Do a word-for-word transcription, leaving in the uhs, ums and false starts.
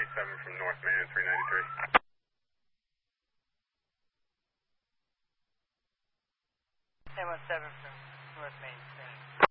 seven from North Main, three ninety-three. ten one seven from North Main, three ninety-three.